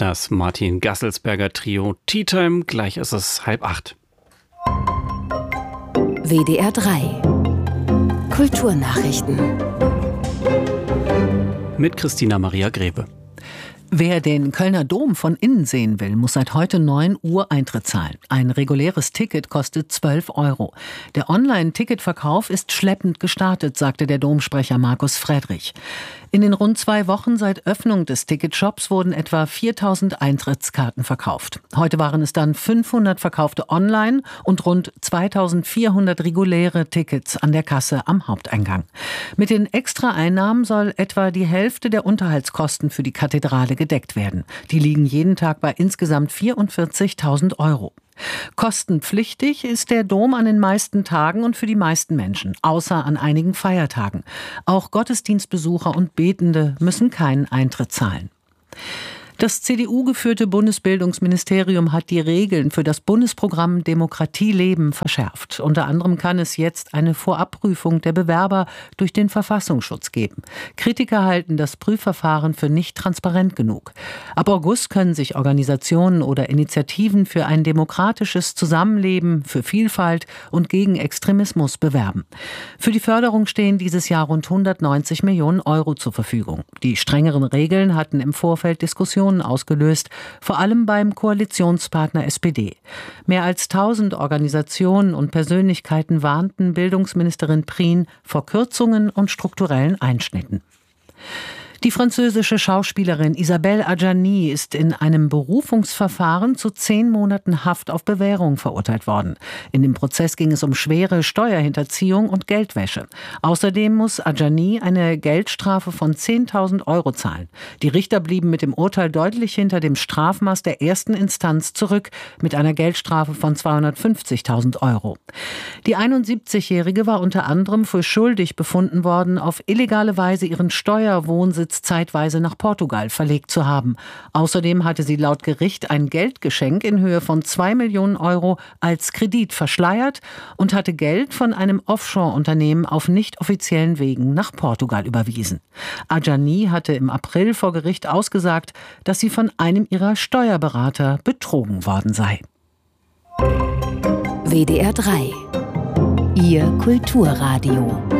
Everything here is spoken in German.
Das Martin Gasselsberger Trio Tea Time. Gleich ist es 7:30. WDR 3 Kulturnachrichten Mit Christina Maria Grebe. Wer den Kölner Dom von innen sehen will, muss seit heute 9 Uhr Eintritt zahlen. Ein reguläres Ticket kostet 12 €. Der Online-Ticketverkauf ist schleppend gestartet, sagte der Domsprecher Markus Friedrich. In den rund 2 Wochen seit Öffnung des Ticketshops wurden etwa 4.000 Eintrittskarten verkauft. Heute waren es dann 500 verkaufte Online- und rund 2.400 reguläre Tickets an der Kasse am Haupteingang. Mit den Extraeinnahmen soll etwa die Hälfte der Unterhaltskosten für die Kathedrale gedeckt werden. Die liegen jeden Tag bei insgesamt 44.000 €. Kostenpflichtig ist der Dom an den meisten Tagen und für die meisten Menschen, außer an einigen Feiertagen. Auch Gottesdienstbesucher und Betende müssen keinen Eintritt zahlen. Das CDU-geführte Bundesbildungsministerium hat die Regeln für das Bundesprogramm Demokratie leben verschärft. Unter anderem kann es jetzt eine Vorabprüfung der Bewerber durch den Verfassungsschutz geben. Kritiker halten das Prüfverfahren für nicht transparent genug. Ab August können sich Organisationen oder Initiativen für ein demokratisches Zusammenleben, für Vielfalt und gegen Extremismus bewerben. Für die Förderung stehen dieses Jahr rund 190 Millionen € zur Verfügung. Die strengeren Regeln hatten im Vorfeld Diskussionen ausgelöst, vor allem beim Koalitionspartner SPD. Mehr als 1.000 Organisationen und Persönlichkeiten warnten Bildungsministerin Prien vor Kürzungen und strukturellen Einschnitten. Die französische Schauspielerin Isabelle Adjani ist in einem Berufungsverfahren zu 10 Monaten Haft auf Bewährung verurteilt worden. In dem Prozess ging es um schwere Steuerhinterziehung und Geldwäsche. Außerdem muss Adjani eine Geldstrafe von 10.000 € zahlen. Die Richter blieben mit dem Urteil deutlich hinter dem Strafmaß der ersten Instanz zurück, mit einer Geldstrafe von 250.000 €. Die 71-Jährige war unter anderem für schuldig befunden worden, auf illegale Weise ihren Steuerwohnsitz zeitweise nach Portugal verlegt zu haben. Außerdem hatte sie laut Gericht ein Geldgeschenk in Höhe von 2 Millionen € als Kredit verschleiert und hatte Geld von einem Offshore-Unternehmen auf nicht offiziellen Wegen nach Portugal überwiesen. Adjani hatte im April vor Gericht ausgesagt, dass sie von einem ihrer Steuerberater betrogen worden sei. WDR 3 Ihr Kulturradio.